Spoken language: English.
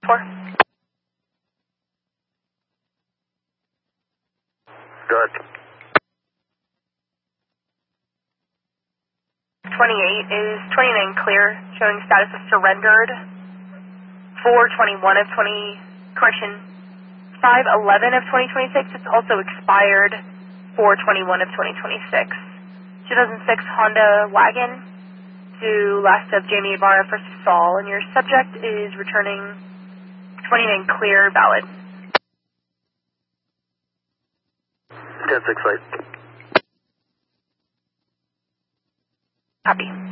4. Good. 28 is 29 clear, showing status of surrendered. 421 of 20, correction, 511 of 2026, it's also expired. 421 of 2026. 2006 Honda wagon to last of Jamie Ibarra, first of Saul, and your subject is returning 29 clear, valid. 10-6 late. Copy.